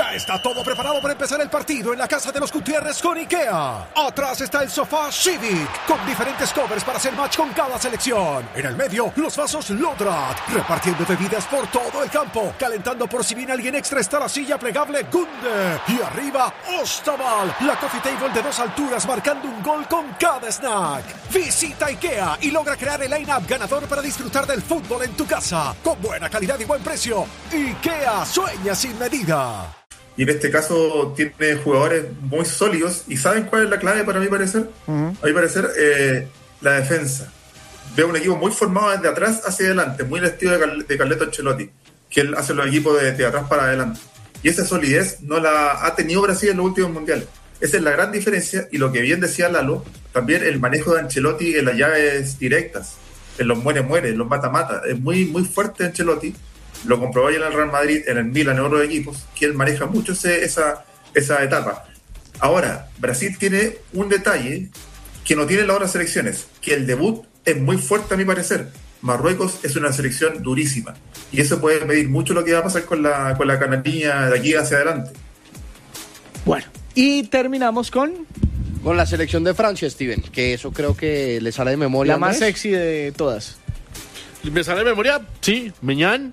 Ya está todo preparado para empezar el partido en la casa de los Gutiérrez con IKEA. Atrás está el sofá Civic, con diferentes covers para hacer match con cada selección. En el medio, los vasos Lodrat, repartiendo bebidas por todo el campo. Calentando por si viene alguien extra está la silla plegable Gunde. Y arriba, Ostaval, la coffee table de 2 alturas marcando un gol con cada snack. Visita IKEA y logra crear el line-up ganador para disfrutar del fútbol en tu casa. Con buena calidad y buen precio. IKEA sueña sin medida. Y en este caso tiene jugadores muy sólidos. ¿Y saben cuál es la clave para mi parecer? A mi parecer, la defensa. Veo un equipo muy formado desde atrás hacia adelante, muy el estilo de Carleto Ancelotti, que él hace los equipos de atrás para adelante. Y esa solidez no la ha tenido Brasil en los últimos mundiales. Esa es la gran diferencia. Y lo que bien decía Lalo, también el manejo de Ancelotti en las llaves directas, en los muere-muere, en los mata-mata. Es muy, muy fuerte Ancelotti. Lo comprobó ya en el Real Madrid, en el Milan, en otros equipos, que él maneja mucho esa etapa. Ahora, Brasil tiene un detalle que no tienen las otras selecciones, que el debut es muy fuerte a mi parecer. Marruecos es una selección durísima, y eso puede medir mucho lo que va a pasar con la canariña de aquí hacia adelante. Bueno, y terminamos con la selección de Francia, Steven, que eso creo que le sale de memoria. la más sexy de todas. ¿Me sale de memoria? Sí, Meñán.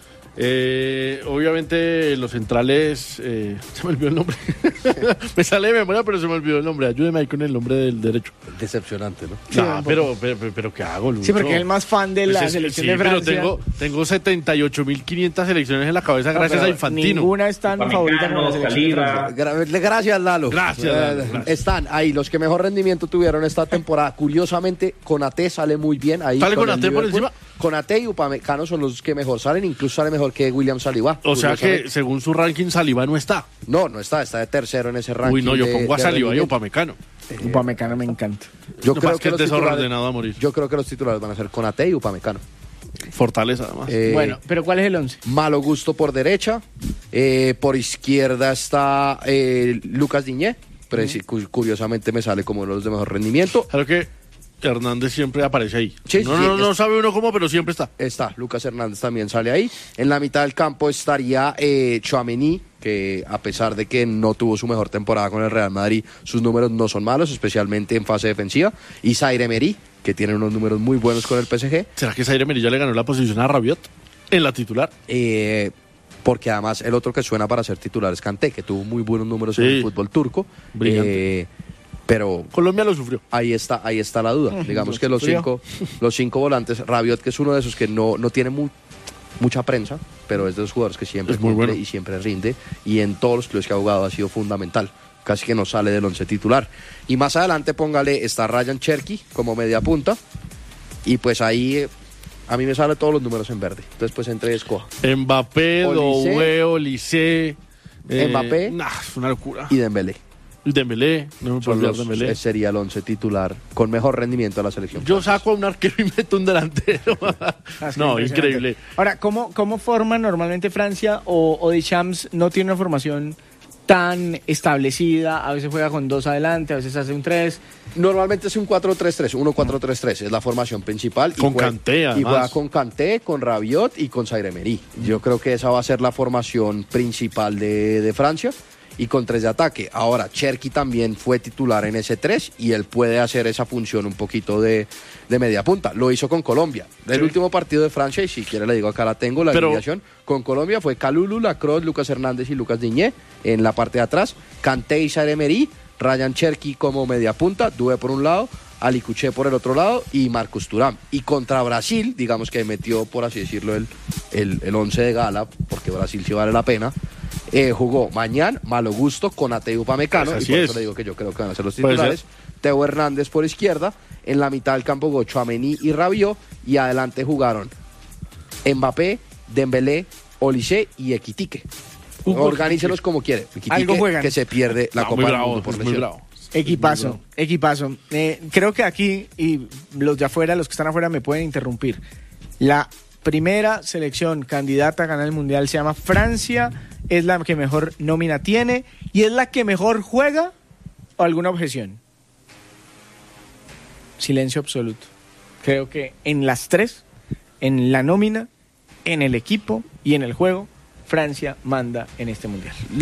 Obviamente los centrales, se me olvidó el nombre. Me sale de memoria, pero se me olvidó el nombre. Ayúdeme ahí con el nombre del derecho. Decepcionante, ¿no? Sí, pero ¿qué hago, Lucho? Sí, porque es el más fan de la selección de Francia. Pero tengo 78.500 selecciones en la cabeza gracias a Infantino. Ninguna es tan favorita como la selección de Francia. Gracias, Lalo. Gracias. Están ahí los que mejor rendimiento tuvieron esta temporada. Curiosamente, Konaté sale muy bien ahí. ¿Sale Konaté por encima? Konaté y Upamecano son los que mejor salen, incluso sale mejor que William Saliba. O sea que según su ranking Saliba no está. No está de tercero en ese ranking. Uy, no, yo pongo a Saliba y a Upamecano. Upamecano me encanta. Yo creo que es desordenado a morir. Yo creo que los titulares van a ser Konaté y Upamecano. Fortaleza, además. Bueno, pero ¿cuál es el 11? Malo Gusto por derecha. Por izquierda está Lucas Diñé. Pero curiosamente me sale como uno de los de mejor rendimiento. Claro que Hernández siempre aparece ahí. Sí, no sabe uno cómo, pero siempre está. Está, Lucas Hernández también sale ahí. En la mitad del campo estaría Tchouaméni, que a pesar de que no tuvo su mejor temporada con el Real Madrid, sus números no son malos, especialmente en fase defensiva. Y Zaire Emery, que tiene unos números muy buenos con el PSG. ¿Será que Zaire Emery ya le ganó la posición a Rabiot en la titular? Porque además el otro que suena para ser titular es Kanté, que tuvo muy buenos números en el fútbol turco. Brillante. Pero Colombia lo sufrió. Ahí está la duda. Digamos que los cinco volantes, Rabiot, que es uno de esos que no tiene mucha prensa, pero es de los jugadores que siempre cumple y siempre rinde, y en todos los clubes que ha jugado ha sido fundamental. Casi que no sale del 11 titular. Y más adelante está Ryan Cherki como media punta, y pues ahí a mí me salen todos los números en verde. Entonces pues entre escoja Mbappé, Doué, Olise, Mbappé, es una locura. Y Dembélé. Dembélé, no me puedo olvidar Dembélé. Sería el 11 titular con mejor rendimiento de la selección. Yo saco a un arquero y meto un delantero. No, increíble. Ahora, ¿cómo forma normalmente Francia o Deschamps no tiene una formación tan establecida? A veces juega con 2 adelante, a veces hace un 3. Normalmente es un 4-3-3, 1-4-3-3, es la formación principal. Con Kanté, además. Y juega con Kanté, con Rabiot y con Zaire Emery. Yo creo que esa va a ser la formación principal de Francia. Y con 3 de ataque. Ahora, Cherki también fue titular en ese 3 y él puede hacer esa función un poquito de media punta. Lo hizo con Colombia. El último partido de Francia, y si quiere le digo acá la tengo, la alineación con Colombia fue Kalulu, Lacroix, Lucas Hernández y Lucas Diñé en la parte de atrás. Kanté y Zaire Emery, Ryan Cherki como media punta, Doué por un lado, Ali Kuché por el otro lado y Marcus Thuram. Y contra Brasil, digamos que metió, por así decirlo, el 11 de gala, porque Brasil sí vale la pena. Jugó Mañán, Malo Gusto, Konaté y Upamecano, y por eso le digo que yo creo que van a ser los titulares. Teo Hernández por izquierda, en la mitad del campo jugó Tchouaméni y Rabiot, y adelante jugaron Mbappé, Dembélé, Olise y Ekitike. Organícelos como quiere. Ekitike, que se pierde la Copa del Mundo por lesión. Equipazo. Creo que aquí, y los de afuera, los que están afuera me pueden interrumpir. La primera selección candidata a ganar el Mundial se llama Francia, es la que mejor nómina tiene y es la que mejor juega. ¿O alguna objeción? Silencio absoluto. Creo que en las 3, en la nómina, en el equipo y en el juego, Francia manda en este Mundial.